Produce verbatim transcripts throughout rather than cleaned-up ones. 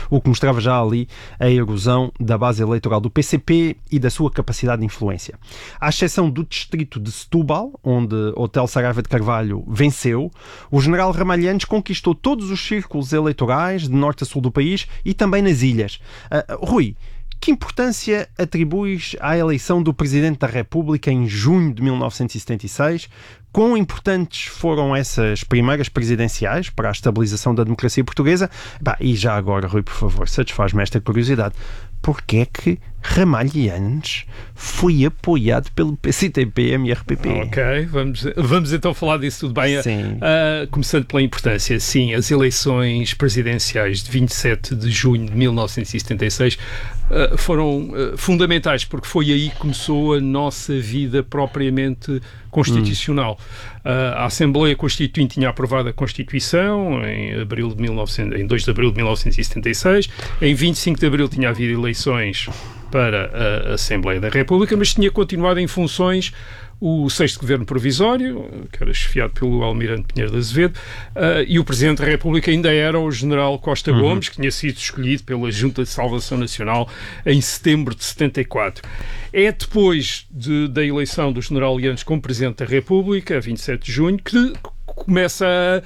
o que mostrava já ali a erosão da base eleitoral do P C P e da sua capacidade de influência. À exceção do distrito de Setúbal, onde Hotel Saraiva de Carvalho venceu, o general Ramalhianes conquistou todos os círculos eleitorais de norte a sul do país e também nas ilhas. Uh, Rui, que importância atribuis à eleição do Presidente da República em junho de mil novecentos e setenta e seis? Quão importantes foram essas primeiras presidenciais para a estabilização da democracia portuguesa? Bah, e já agora, Rui, por favor, satisfaz-me esta curiosidade. Porquê é que Ramalhianes foi apoiado pelo P C T P M e R P P? Ok, vamos, vamos então falar disso tudo bem. Uh, começando pela importância, sim, as eleições presidenciais de vinte e sete de junho de mil novecentos e setenta e seis uh, foram uh, fundamentais, porque foi aí que começou a nossa vida propriamente constitucional. Hum. Uh, a Assembleia Constituinte tinha aprovado a Constituição em, abril de mil e novecentos, em dois de abril de mil novecentos e setenta e seis, em vinte e cinco de abril tinha havido eleições para a Assembleia da República, mas tinha continuado em funções o sexto Governo Provisório, que era chefiado pelo Almirante Pinheiro de Azevedo, uh, e o Presidente da República ainda era o General Costa uhum. Gomes, que tinha sido escolhido pela Junta de Salvação Nacional em setembro de setenta e quatro. É depois de, da eleição do General Lianes como Presidente da República, a vinte e sete de junho, que começa a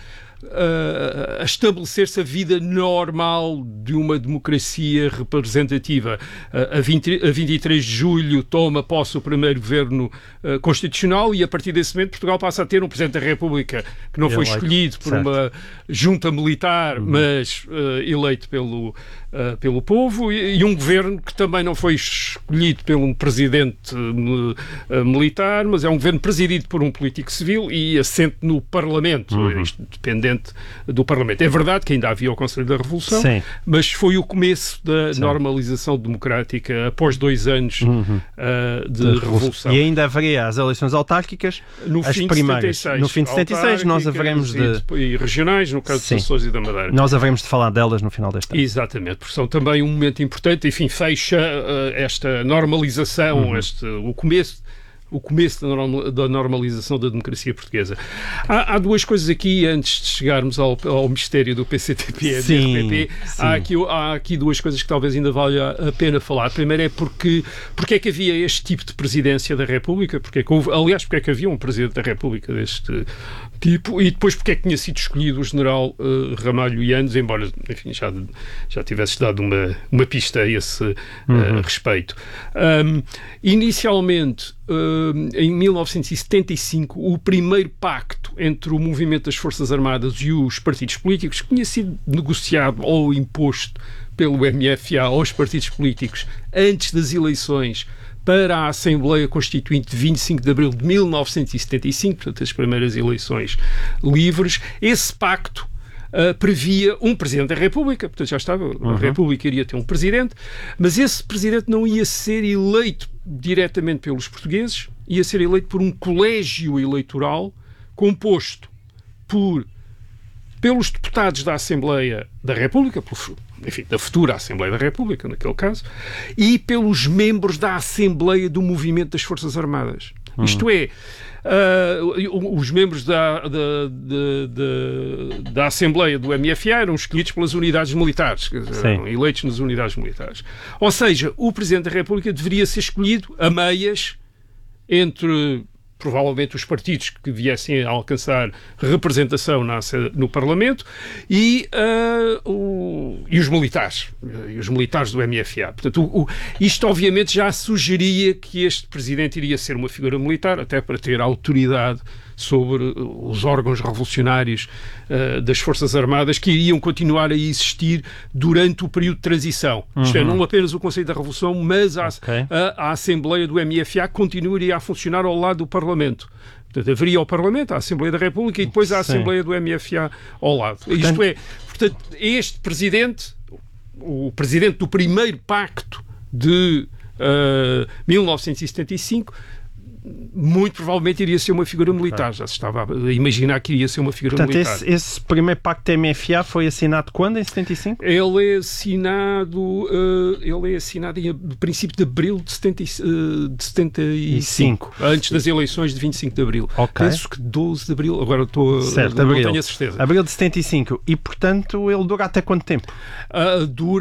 Uh, a estabelecer-se a vida normal de uma democracia representativa. Uh, a, vinte, a vinte e três de julho toma posse o primeiro governo uh, constitucional e a partir desse momento Portugal passa a ter um Presidente da República que não foi escolhido por certo. uma junta militar, uhum. mas uh, eleito pelo, uh, pelo povo e, e um governo que também não foi escolhido por um presidente uh, militar, mas é um governo presidido por um político civil e assente no Parlamento, uhum. isto dependendo do Parlamento. É verdade que ainda havia o Conselho da Revolução, Sim. mas foi o começo da Sim. normalização democrática após dois anos uhum. uh, de, de Revolução. E ainda haveria as eleições autárquicas, no as fim primeiras. De setenta e seis. No fim de setenta e seis nós haveremos de... E, e regionais, no caso Sim. dos Açores e da Madeira. Nós haveremos de falar delas no final deste ano. Exatamente, porque são também um momento importante, enfim, fecha uh, esta normalização, uhum. este, o começo o começo da, normal, da normalização da democracia portuguesa. Há, há duas coisas aqui, antes de chegarmos ao, ao mistério do P C T P e do R P P, há aqui, há aqui duas coisas que talvez ainda valha a pena falar. Primeiro é porque, porque é que havia este tipo de presidência da República, porque é que houve, aliás, porque é que havia um presidente da República deste tipo, e depois porque é que tinha sido escolhido o general uh, Ramalho Yanes, embora, enfim, já, já tivesse dado uma, uma pista a esse uh, uhum. respeito. Um, inicialmente, Uh, em mil novecentos e setenta e cinco, o primeiro pacto entre o movimento das Forças Armadas e os partidos políticos, que tinha sido negociado ou imposto pelo M F A aos partidos políticos antes das eleições para a Assembleia Constituinte de vinte e cinco de abril de mil novecentos e setenta e cinco, portanto as primeiras eleições livres, esse pacto Uh, previa um Presidente da República, portanto já estava, uhum. a República iria ter um Presidente, mas esse Presidente não ia ser eleito diretamente pelos portugueses, ia ser eleito por um colégio eleitoral composto por, pelos deputados da Assembleia da República, pelo, enfim, da futura Assembleia da República, naquele caso, e pelos membros da Assembleia do Movimento das Forças Armadas. Uhum. Isto é, Uh, os membros da, da, da, da, da Assembleia do M F A eram escolhidos pelas unidades militares, eram eleitos nas unidades militares. Ou seja, o Presidente da República deveria ser escolhido a meias entre provavelmente os partidos que viessem a alcançar representação na, no Parlamento e, uh, o, e os militares, e os militares do M F A. Portanto, o, o, isto obviamente já sugeria que este Presidente iria ser uma figura militar, até para ter autoridade sobre os órgãos revolucionários uh, das Forças Armadas que iriam continuar a existir durante o período de transição. Uhum. Isto é, não apenas o Conselho da Revolução, mas a, okay. a, a Assembleia do M F A continuaria a funcionar ao lado do Parlamento. Portanto, haveria o Parlamento, a Assembleia da República e depois a Assembleia Sim. do M F A ao lado. Portanto, Isto é, portanto, este Presidente, o Presidente do primeiro pacto de uh, mil novecentos e setenta e cinco, muito provavelmente iria ser uma figura militar. Já se estava a imaginar que iria ser uma figura Portanto, militar. Esse, esse primeiro pacto da M F A foi assinado quando, em setenta e cinco? Ele é assinado, uh, ele é assinado em no princípio de abril de, setenta, uh, de setenta e cinco, antes das eleições de vinte e cinco de abril. Okay. Penso que doze de abril, agora estou, certo, não abril. tenho a certeza. Abril de setenta e cinco. E, portanto, ele dura até quanto tempo? Uh, dura